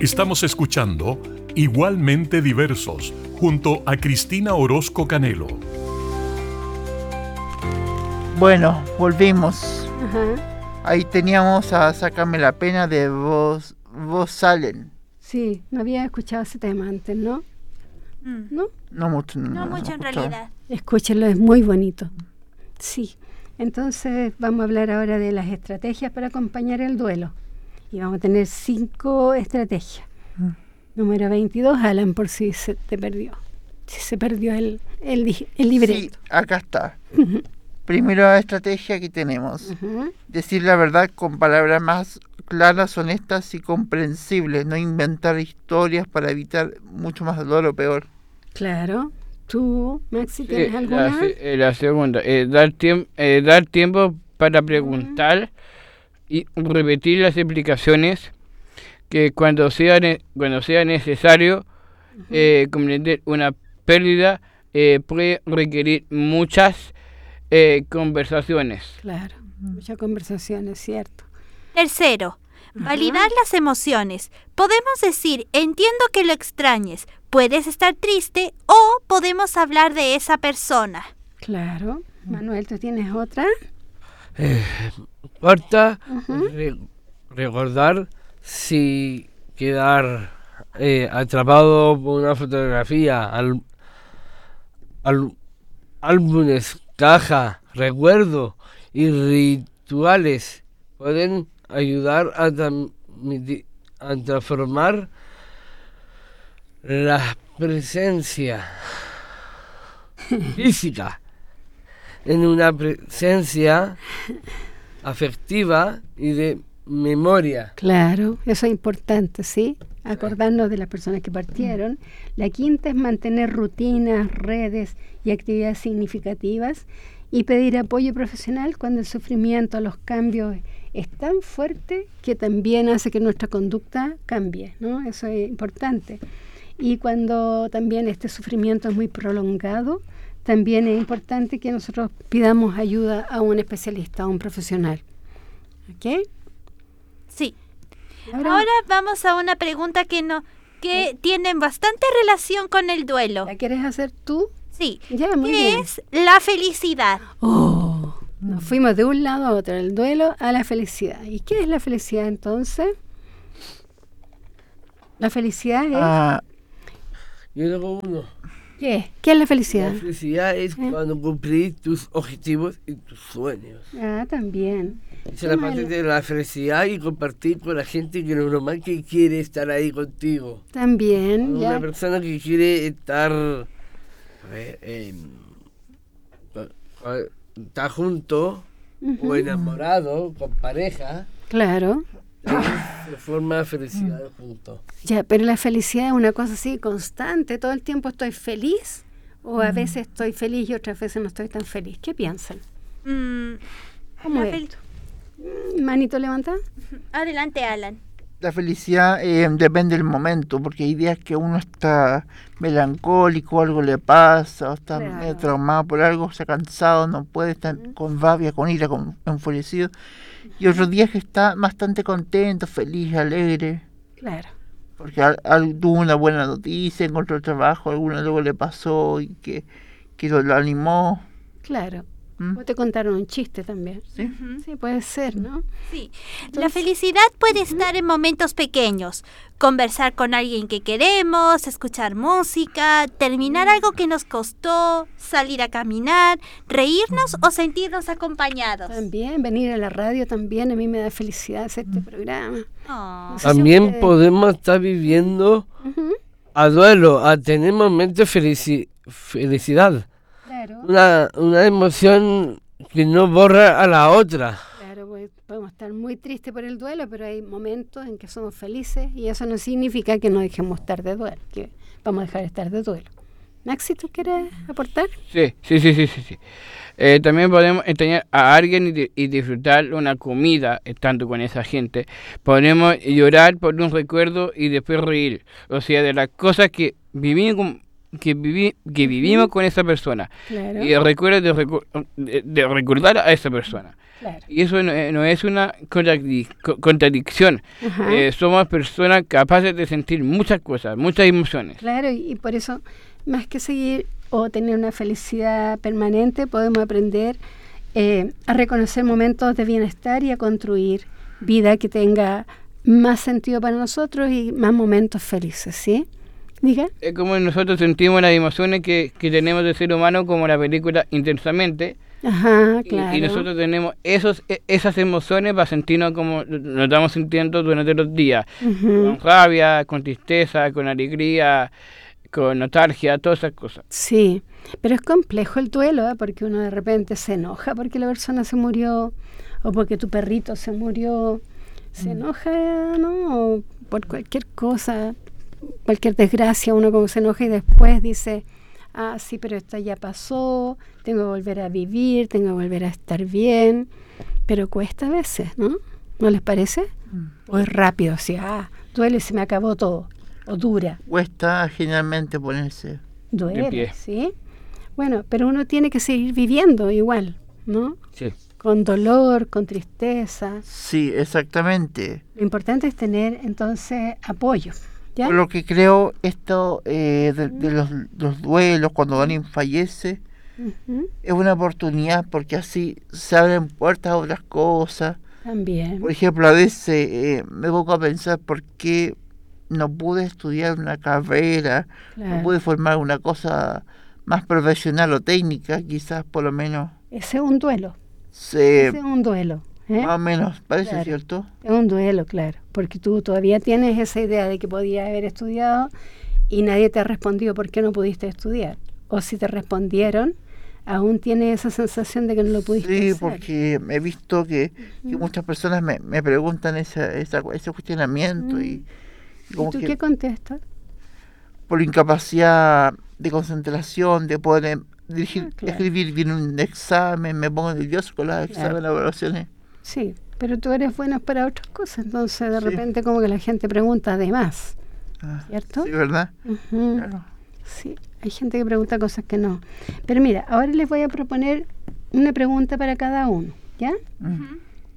Estamos escuchando Igualmente Diversos junto a Cristina Orozco Canelo. Bueno, volvimos. Ajá. Ahí teníamos a Sácame la Pena de Vos Salen. Sí, no había escuchado ese tema antes, ¿no? ¿No? No mucho. No mucho en realidad. Escúchenlo, es muy bonito. Sí. Entonces vamos a hablar ahora de las estrategias para acompañar el duelo. Y vamos a tener 5 estrategias. Número 22, Alan, por si se te perdió. Si se perdió el libreto. Sí, acá está. Primera estrategia que tenemos. Decir la verdad con palabras más claras, honestas y comprensibles. No inventar historias para evitar mucho más dolor o peor. Claro. ¿Tú, Maxi, tienes alguna? La segunda, dar tiempo para preguntar y repetir las explicaciones que cuando sea necesario. Comprender una pérdida puede requerir muchas conversaciones. Claro, muchas conversaciones, cierto. Tercero, validar las emociones. Podemos decir, entiendo que lo extrañes, puedes estar triste o podemos hablar de esa persona. Claro. Manuel, ¿tú tienes otra? Cuarta, recordar si quedar atrapado por una fotografía, álbumes, caja, recuerdos y rituales pueden ayudar a transformar la presencia física en una presencia afectiva y de memoria. Claro, eso es importante, ¿sí? Acordarnos de las personas que partieron. La quinta es mantener rutinas, redes y actividades significativas y pedir apoyo profesional cuando el sufrimiento, los cambios es tan fuerte que también hace que nuestra conducta cambie, ¿no? Eso es importante. Y cuando también este sufrimiento es muy prolongado, también es importante que nosotros pidamos ayuda a un especialista, a un profesional. ¿Ok? Sí. Ahora vamos a una pregunta que tiene bastante relación con el duelo. ¿La quieres hacer tú? Sí. Ya, muy bien. ¿Qué es la felicidad? Oh, nos fuimos de un lado a otro, del duelo a la felicidad. ¿Y qué es la felicidad entonces? La felicidad es... Yo tengo uno. ¿Qué? ¿Qué es la felicidad? La felicidad es cuando cumplís tus objetivos y tus sueños. También. Es la parte de la felicidad y compartir con la gente que lo normal que quiere estar ahí contigo. También, Una persona que quiere estar junto o enamorado, con pareja. Claro. De forma felicidad juntos. Ya, pero la felicidad es una cosa así constante. ¿Todo el tiempo estoy feliz? ¿O a veces estoy feliz y otras veces no estoy tan feliz? ¿Qué piensan? ¿Cómo es? ¿Manito levanta? Adelante, Alan. La felicidad depende del momento, porque hay días que uno está melancólico, algo le pasa, o está medio traumado por algo, está cansado, no puede estar con rabia, con ira, enfurecido. Y otros días que está bastante contento, feliz, alegre. Claro. Porque tuvo una buena noticia, encontró trabajo, alguno luego le pasó y que lo animó. Claro. O te contaron un chiste también. Sí, sí, puede ser, ¿no? Sí. La felicidad puede estar en momentos pequeños. Conversar con alguien que queremos, escuchar música, terminar algo que nos costó, salir a caminar, reírnos o sentirnos acompañados. También, venir a la radio también, a mí me da felicidad hacer este programa. No sé también podemos estar viviendo a duelo, a tener momentos de felicidad. Claro. Una emoción que no borra a la otra. Claro, pues podemos estar muy tristes por el duelo, pero hay momentos en que somos felices y eso no significa que no dejemos estar de duelo, que vamos a dejar de estar de duelo. Maxi, ¿tú quieres aportar? Sí. También podemos extrañar a alguien y disfrutar una comida estando con esa gente. Podemos llorar por un recuerdo y después reír. O sea, de las cosas que vivimos con esa persona. Claro. Y el recuerdo de recordar a esa persona. Claro. Y eso no es una contradicción. Ajá. Somos personas capaces de sentir muchas cosas, muchas emociones. Claro, y por eso, más que seguir o tener una felicidad permanente, podemos aprender a reconocer momentos de bienestar y a construir vida que tenga más sentido para nosotros y más momentos felices, ¿sí? Diga. Es como nosotros sentimos las emociones que tenemos de ser humano, como la película Intensamente. Ajá, Y- claro. Y nosotros tenemos esas emociones para sentirnos como nos estamos sintiendo durante los días. Ujú. Con rabia, con tristeza, con alegría, con nostalgia, todas esas cosas. Sí, pero es complejo el duelo, ¿eh? Porque uno de repente se enoja porque la persona se murió o porque tu perrito se murió. Se enoja, ¿no? O por cualquier cosa, cualquier desgracia, uno como se enoja y después dice, ah, sí, pero esto ya pasó, tengo que volver a vivir, tengo que volver a estar bien, pero cuesta a veces, ¿no? ¿No les parece? O es rápido, así, duele, se me acabó todo, o dura. Cuesta generalmente ponerse. Duele, pie. ¿sí? Bueno, pero uno tiene que seguir viviendo igual, ¿no? Sí. Con dolor, con tristeza. Sí, exactamente. Lo importante es tener entonces apoyo, ¿ya? Por lo que creo, esto de los duelos, cuando alguien fallece, Ujú, es una oportunidad porque así se abren puertas a otras cosas. también. Por ejemplo, a veces me pongo a pensar por qué no pude estudiar una carrera, no Claro. pude formar una cosa más profesional o técnica, quizás por lo menos Ese es un duelo. se, Ese es un duelo. ¿eh? más o menos, parece Claro. cierto. Es un duelo, claro. Porque tú todavía tienes esa idea de que podías haber estudiado y nadie te ha respondido por qué no pudiste estudiar. O si te respondieron, aún tienes esa sensación de que no lo pudiste Sí, hacer. porque he visto que muchas personas me preguntan ese cuestionamiento y ¿Y como tú que qué contestas? por incapacidad de concentración, de poder claro. escribir bien un examen, me pongo nervioso con los exámenes, las evaluaciones. Sí, pero tú eres bueno para otras cosas, entonces de Sí. repente como que la gente pregunta de más, Ah, ¿cierto? sí, ¿verdad? Ujú. Claro. Sí, hay gente que pregunta cosas que no. Pero mira, ahora les voy a proponer una pregunta para cada uno, ¿ya? Mm.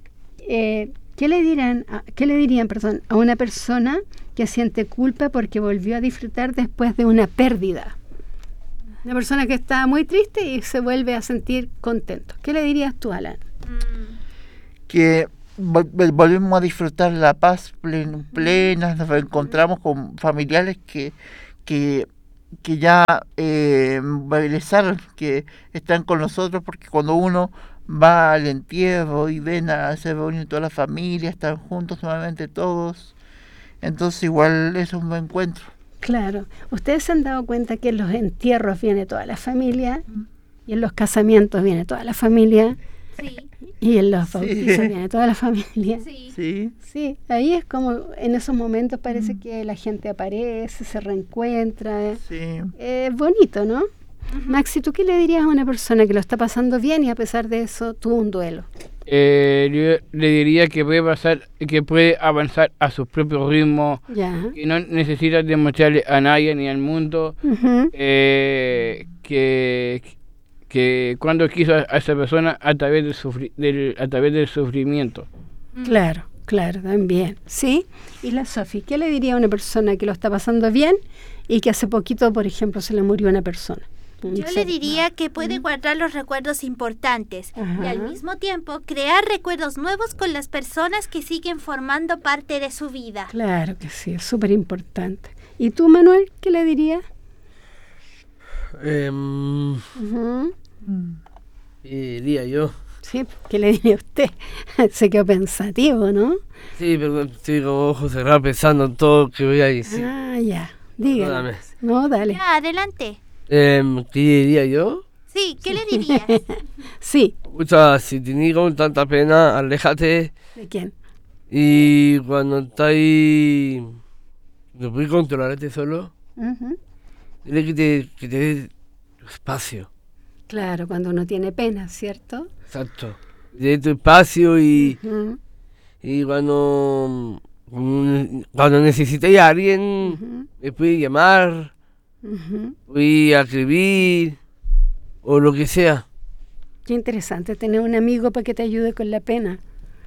¿Qué le dirían, perdón, a una persona que siente culpa porque volvió a disfrutar después de una pérdida? Una persona que está muy triste y se vuelve a sentir contento. ¿Qué le dirías tú, Alan? Que volvemos a disfrutar la paz plena, nos encontramos con familiares que ya regresaron, que están con nosotros, porque cuando uno va al entierro y ven a se reúnen toda la familia, están juntos nuevamente todos, entonces igual es un buen encuentro. Claro. ¿Ustedes se han dado cuenta que en los entierros viene toda la familia y en los casamientos viene toda la familia Sí, y en los Sí. bautizos viene toda la familia? sí. Sí, Sí, ahí es como en esos momentos parece que la gente aparece, se reencuentra. sí. Es bonito, ¿no? Maxi, ¿tú qué le dirías a una persona que lo está pasando bien y a pesar de eso tuvo un duelo? Yo le diría que puede avanzar a su propio ritmo, Ya. que no necesita demostrarle a nadie ni al mundo Ujú. que cuando quiso a esa persona a través del sufrimiento. Claro, claro, también. ¿Sí? Y la Sofi, ¿qué le diría a una persona que lo está pasando bien y que hace poquito, por ejemplo, se le murió una persona? Yo le diría que puede guardar los recuerdos importantes y Ajá. al mismo tiempo crear recuerdos nuevos con las personas que siguen formando parte de su vida. Claro que sí, es súper importante. ¿Y tú, Manuel, qué le dirías? Ujú. Diría yo. Sí, ¿qué le diría a usted? Se quedó pensativo, ¿no? Sí, pero estoy con ojos cerrados pensando en todo lo que voy a decir. Ah, ya. Dígame. Perdóname. No, dale. Ya, adelante. ¿Qué diría yo? Sí, ¿qué le dirías? Sí. Escucha, si tienes con tanta pena, aléjate. ¿De quién? Y cuando estás ahí, no puedes controlarte solo, Ujú. dile que te dé espacio. Claro, cuando uno tiene pena, ¿cierto? Exacto. De tu espacio y Ujú. cuando necesites a alguien, Ujú. me puedes llamar, Ujú. puedes escribir o lo que sea. Qué interesante tener un amigo para que te ayude con la pena.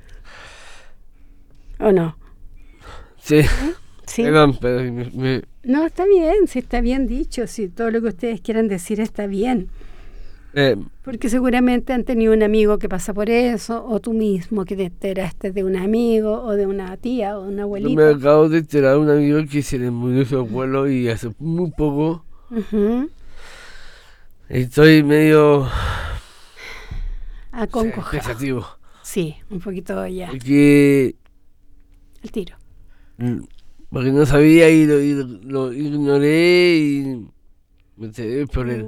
¿O no? Sí. Sí. Perdón, pero No, está bien, sí, está bien dicho. Si todo lo que ustedes quieran decir está bien. Porque seguramente han tenido un amigo que pasa por eso, o tú mismo que te enteraste de un amigo, o de una tía, o de una yo abuelita. me acabo de enterar de un amigo que se le murió su abuelo y hace muy poco Ujú. estoy medio Acongojado. pensativo. Sí, un poquito ya, Porque el tiro. porque no sabía y lo ignoré y me enteré por él.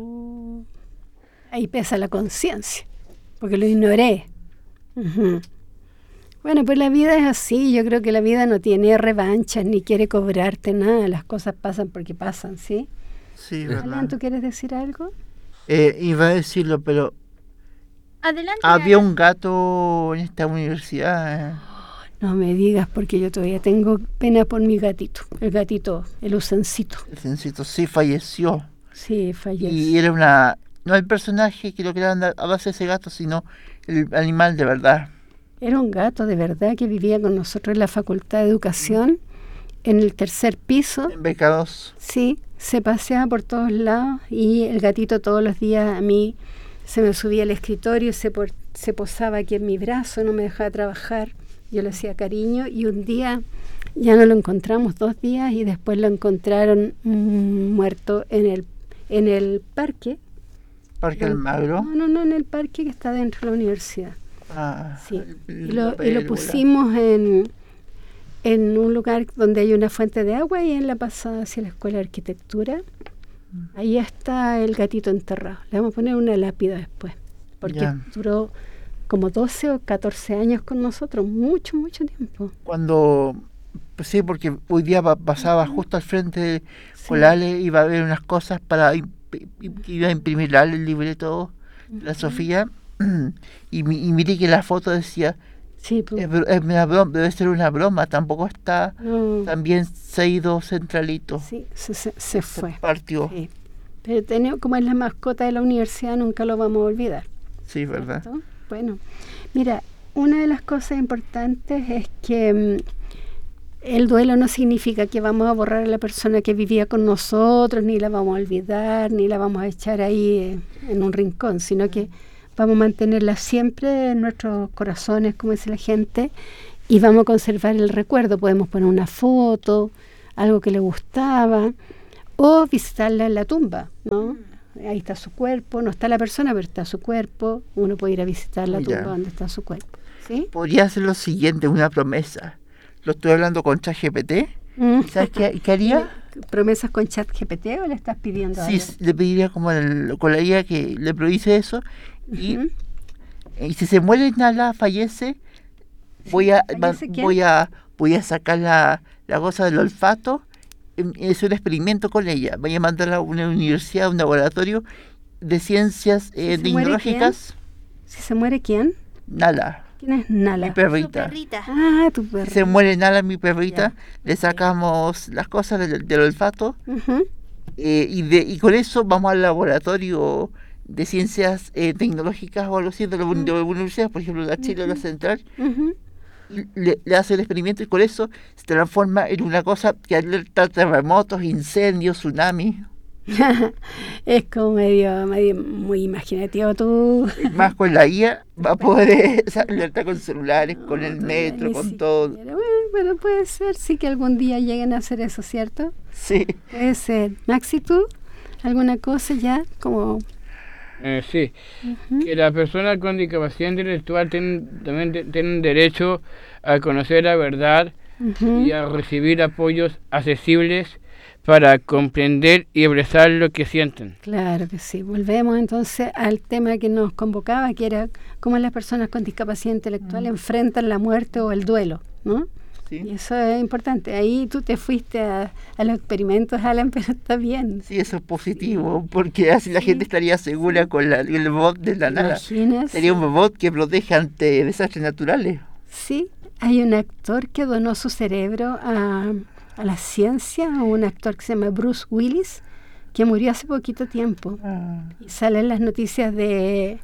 Ahí pesa la conciencia, porque lo ignoré. Ujú. Bueno, pues la vida es así. Yo creo que la vida no tiene revanchas ni quiere cobrarte nada. Las cosas pasan porque pasan, ¿sí? Sí, Alan, verdad. ¿tú quieres decir algo? Iba a decirlo, pero Adelante. había Alan. un gato en esta universidad. No me digas, porque yo todavía tengo pena por mi gatito. El gatito, el usancito. El sencito sí falleció. Sí, falleció. Y era una... No el personaje que lo crearon a base de ese gato, sino el animal de verdad. Era un gato de verdad que vivía con nosotros en la Facultad de Educación, en el 3er piso. En BK2. Sí, se paseaba por todos lados y el gatito todos los días a mí se me subía al escritorio y se posaba aquí en mi brazo, no me dejaba trabajar. Yo le hacía cariño y un día ya no lo encontramos, 2 días, y después lo encontraron muerto en el parque. Parque Almagro. No, en el parque que está dentro de la universidad. Ah, Sí, el y lo pérgola. pusimos en un lugar donde hay una fuente de agua y en la pasada hacia la Escuela de Arquitectura. Ahí está el gatito enterrado. Le vamos a poner una lápida después, porque Ya. duró como 12 o 14 años con nosotros, mucho, mucho tiempo. Cuando... Pues sí, porque hoy día pasaba justo al frente de Sí. Colale, iba a ver unas cosas para... iba a imprimirle el libreto de la Sofía. Y miré que la foto decía... Sí, pues, Es una broma, debe ser una broma, tampoco está no, también se ha ido centralito. sí, se fue. Partió, Sí. Pero como es la mascota de la universidad, nunca lo vamos a olvidar. sí, verdad. ¿Cierto? Bueno, mira, una de las cosas importantes es que el duelo no significa que vamos a borrar a la persona que vivía con nosotros, ni la vamos a olvidar, ni la vamos a echar ahí en un rincón, sino que vamos a mantenerla siempre en nuestros corazones, como dice la gente, y vamos a conservar el recuerdo. Podemos poner una foto, algo que le gustaba, o visitarla en la tumba, ¿no? Ahí está su cuerpo, no está la persona, pero está su cuerpo. Uno puede ir a visitar la Ya. tumba donde está su cuerpo, ¿sí? Podría hacer lo siguiente, una promesa. Lo estoy hablando con ChatGPT. ¿Sabes qué haría? ¿Promesas con ChatGPT o le estás pidiendo Sí, algo? le pediría como con la IA que le produce eso. Y, Ujú. y si se muere Nala, fallece, voy a ¿Fallece quién? voy a sacar la cosa del olfato. Es un experimento con ella. Voy a mandarla a una universidad, a un laboratorio de ciencias ¿Se muere tecnológicas. ¿Si se muere quién? Nala, ¿Quién es Nala? mi Su perrita. perrita. Ah, tu Si perro. se muere Nala, mi perrita, Ya. le sacamos las cosas del olfato Ujú. y con eso vamos al laboratorio de ciencias tecnológicas o algo así de la universidad, por ejemplo, la Chile o la Central, Ujú. y le hace el experimento y con eso se transforma en una cosa que alerta terremotos, incendios, tsunamis. Es como medio muy imaginativo tú. Más con la IA va a poder alertar con celulares, con el metro, Ni con todo. siquiera. Bueno, puede ser, sí, que algún día lleguen a hacer eso, ¿cierto? Sí. Puede ser. Maxi, ¿tú? ¿Alguna cosa ya? Como... Sí, que las personas con discapacidad intelectual también tienen derecho a conocer la verdad Ujú. y a recibir apoyos accesibles para comprender y expresar lo que sienten. Claro que sí. Volvemos entonces al tema que nos convocaba, que era cómo las personas con discapacidad intelectual enfrentan la muerte o el duelo, ¿no? Y Sí. eso es importante. Ahí tú te fuiste a los experimentos, Alan, pero está bien. Sí, eso es positivo, porque así la gente estaría segura con el robot de la ¿Te nada. imaginas? Sería un robot que protege ante desastres naturales. Sí, hay un actor que donó su cerebro a la ciencia, un actor que se llama Bruce Willis, que murió hace poquito tiempo. Y salen las noticias de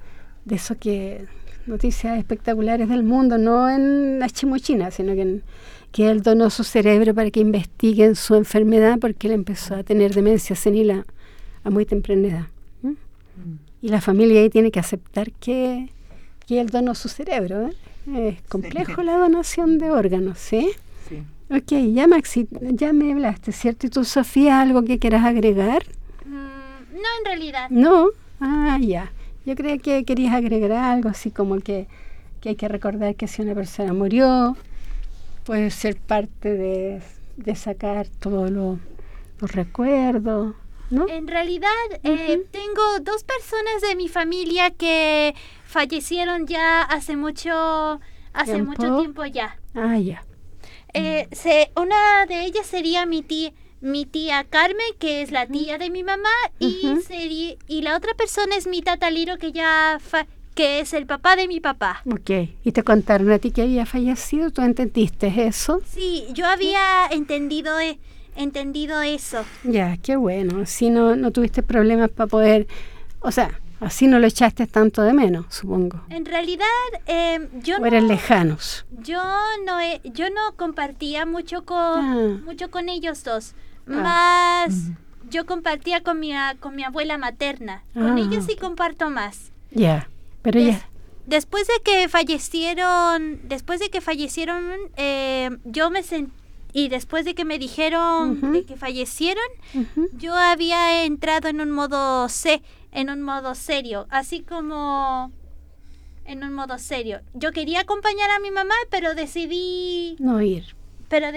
de eso que noticias espectaculares del mundo, no en la chimuchina, sino que él donó su cerebro para que investiguen su enfermedad porque él empezó a tener demencia senil a muy temprana edad. Y la familia ahí tiene que aceptar que él donó su cerebro. Es complejo la donación de órganos, ¿sí? Sí. Ok, ya Maxi, ya me hablaste, ¿cierto? ¿Y tú, Sofía, algo que quieras agregar? No, en realidad. No, ya. Yo creía que querías agregar algo así como que hay que recordar que si una persona murió, puede ser parte de sacar todos los recuerdos, ¿no? En realidad, tengo 2 personas de mi familia que fallecieron ya hace mucho tiempo ya. Ya. Una de ellas sería mi tía Carmen, que es la tía de mi mamá, y la otra persona es mi tata Liro, que es el papá de mi papá. Ok, ¿y te contaron a ti que había fallecido? ¿Tú entendiste eso? Sí, yo había entendido eso. Ya, qué bueno. Así no tuviste problemas para poder... O sea, así no lo echaste tanto de menos, supongo. En realidad, yo ¿O eran lejanos? Yo no compartía mucho con ellos dos. Más yo compartía con mi abuela materna. Con ellos sí comparto más. Ya, pero ya... Después de que fallecieron, yo me sentí, y después de que me dijeron de que fallecieron, yo había entrado en un modo serio, así como en un modo serio. Yo quería acompañar a mi mamá, pero decidí no ir. Para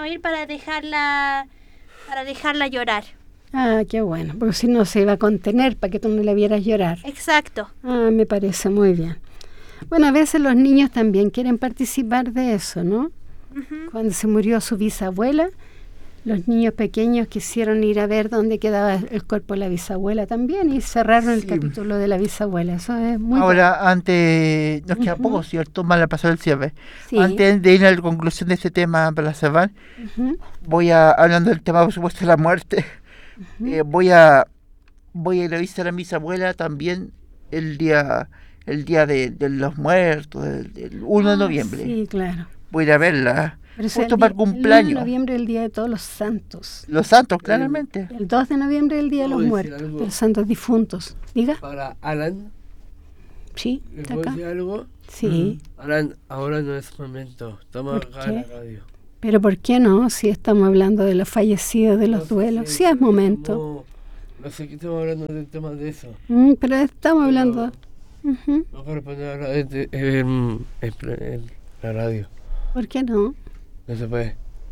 dejarla llorar. Qué bueno, porque si no se iba a contener para que tú no le vieras llorar. Exacto. Me parece muy bien. Bueno, a veces los niños también quieren participar de eso, ¿no? Cuando se murió su bisabuela, los niños pequeños quisieron ir a ver dónde quedaba el cuerpo de la bisabuela también y cerraron el capítulo de la bisabuela. Eso es muy Ahora, antes, nos queda poco, ¿cierto? Mal a pasar el cierre. Sí. Antes de ir a la conclusión de este tema para cerrar, hablando del tema, por supuesto, de la muerte, voy a ir a visitar a mi bisabuela también el día de los muertos, el 1 de noviembre. Sí, claro. Voy a ir a verla, Pero justo para el cumpleaños. El 1 de noviembre es el Día de Todos los Santos. Los santos, claramente. El 2 de noviembre es el Día de los Muertos, de los santos difuntos. ¿Diga? Para Alan, Sí, ¿le está puedo acá. decir algo? Sí. Alan, ahora no es momento. Estamos ¿Por acá en la qué? radio. Pero ¿por qué no? Si estamos hablando de los fallecidos, de los duelos. Sí es momento. No sé qué estamos hablando del tema de eso. Pero estamos hablando... No corresponde hablar en la radio. ¿Por qué no? No se puede.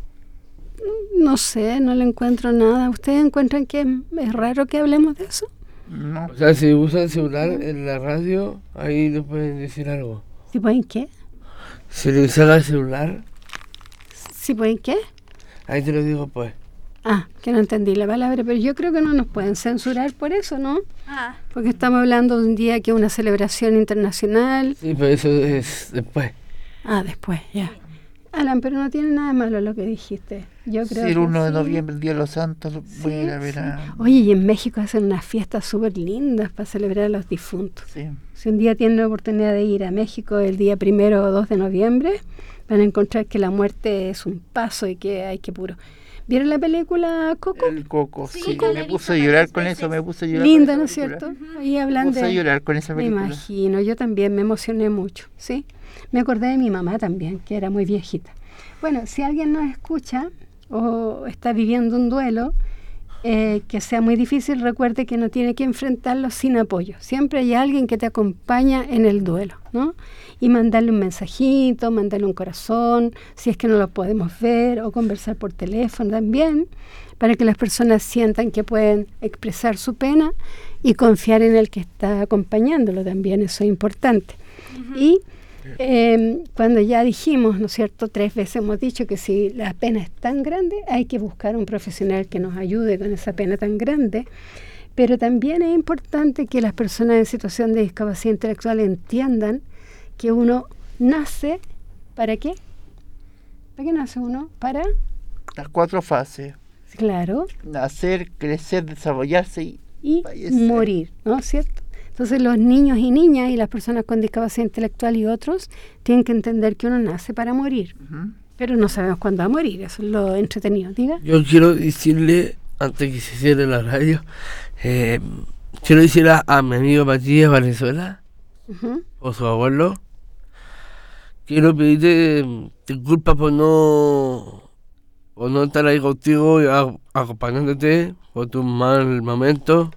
No sé, no le encuentro nada. ¿Ustedes encuentran que es raro que hablemos de eso? No. O sea, si usan el celular en la radio, ahí no pueden decir algo. ¿Sí pueden qué? Si le usan el celular, ¿Sí pueden qué? ahí te lo digo pues. Que no entendí la palabra, pero yo creo que no nos pueden censurar por eso, ¿no? Ah, Porque estamos hablando de un día que es una celebración internacional. Sí, pero eso es después. Después, ya. Alan, pero no tiene nada de malo lo que dijiste. Yo creo Sí, el que 1 de sí. noviembre, el Día de los Santos, voy a ir a ver Sí. a... Oye, y en México hacen unas fiestas súper lindas para celebrar a los difuntos. Sí. Si un día tienen la oportunidad de ir a México el día 1 o 2 de noviembre, van a encontrar que la muerte es un paso y que hay que puro. ¿Vieron la película Coco? El Coco, Sí, sí. yo la Me he puse a visto llorar varias con veces. eso, me puse a llorar Linda, con ¿no esa es película. cierto? Ahí Me hablan puse a de... llorar con esa Me película. imagino, yo también me emocioné mucho, ¿sí? Me acordé de mi mamá también, que era muy viejita. Bueno, si alguien nos escucha o está viviendo un duelo que sea muy difícil, recuerde que no tiene que enfrentarlo sin apoyo. Siempre hay alguien que te acompaña en el duelo, ¿no? Y mandarle un mensajito, mandarle un corazón, si es que no lo podemos ver, o conversar por teléfono también, para que las personas sientan que pueden expresar su pena y confiar en el que está acompañándolo también, eso es importante. Y cuando ya dijimos, ¿no es cierto?, 3 veces hemos dicho que si la pena es tan grande, hay que buscar un profesional que nos ayude con esa pena tan grande, pero también es importante que las personas en situación de discapacidad intelectual entiendan que uno nace, ¿para qué? ¿Para qué nace uno? Para, Las 4 fases. claro, Nacer, crecer, desarrollarse y y fallecer. morir, ¿no es cierto? Entonces los niños y niñas y las personas con discapacidad intelectual y otros tienen que entender que uno nace para morir, pero no sabemos cuándo va a morir, eso es lo entretenido. Diga. Yo quiero decirle, antes que se cierre la radio, quiero decirle a mi amigo Matías Valenzuela, o su abuelo, quiero pedirte disculpas por no estar ahí contigo y acompañándote por tu mal momento.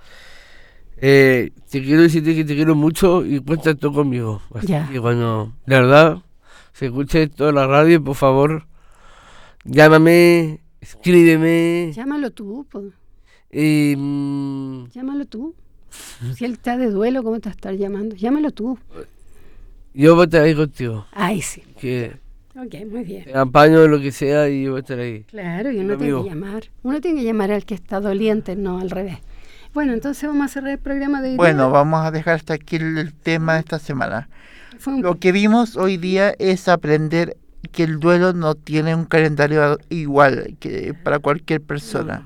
Te quiero decirte que te quiero mucho y cuenta tú conmigo. Así que cuando de verdad se escuche toda la radio, por favor, llámame, escríbeme. Llámalo tú, pues. Llámalo tú. Si él está de duelo, ¿cómo te va a estar llamando? Llámalo tú. Yo voy a estar ahí contigo. Ay, sí. Ok, muy bien. Te apaño lo que sea y yo voy a estar ahí. Claro, y uno tiene que llamar. Uno tiene que llamar al que está doliente, no al revés. Bueno, entonces vamos a cerrar el programa de hoy día. Bueno, vamos a dejar hasta aquí el tema de esta semana. Lo que vimos hoy día es aprender que el duelo no tiene un calendario igual que para cualquier persona.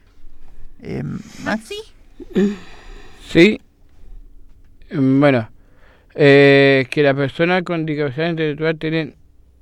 ¿Max? Sí. Bueno, que las personas con discapacidad intelectual tienen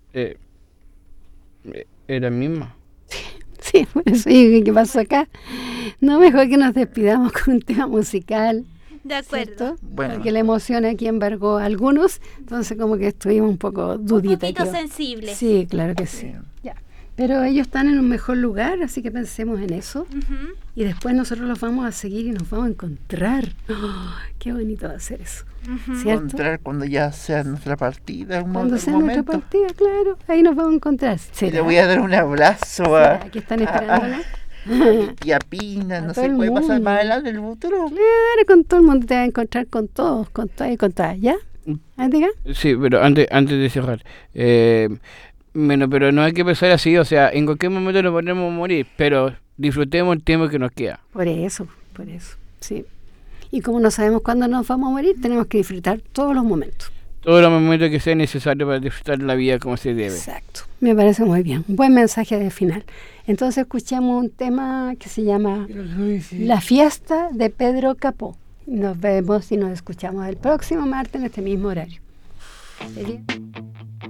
la misma. Sí, por eso digo, ¿qué pasó acá? No, mejor que nos despidamos con un tema musical. De acuerdo. Bueno. Porque la emoción aquí embargó a algunos, entonces como que estuvimos un poco duditas. Un poquito sensibles. Sí, claro que sí. Ya. Pero ellos están en un mejor lugar, así que pensemos en eso. Y después nosotros los vamos a seguir y nos vamos a encontrar. Oh, qué bonito va a ser eso. ¿Cierto? Encontrar cuando ya sea nuestra partida. Cuando sea nuestra partida, claro. Ahí nos vamos a encontrar. Le voy a dar un abrazo a... ¿Qué están esperándola? Tía Pina, no sé, puede pasar más adelante en el futuro. Claro, con todo el mundo te vas a encontrar con todos, con todas y con todas, ¿ya? ¿Diga? Sí, pero antes de cerrar, bueno, pero no hay que pensar así, o sea, en cualquier momento nos podremos morir, pero disfrutemos el tiempo que nos queda. Por eso, sí. Y como no sabemos cuándo nos vamos a morir, tenemos que disfrutar todos los momentos. Todos los momentos que sean necesarios para disfrutar la vida como se debe. Exacto, me parece muy bien. Un buen mensaje de final. Entonces escuchamos un tema que se llama La Fiesta de Pedro Capó. Nos vemos y nos escuchamos el próximo martes en este mismo horario. ¿Está bien?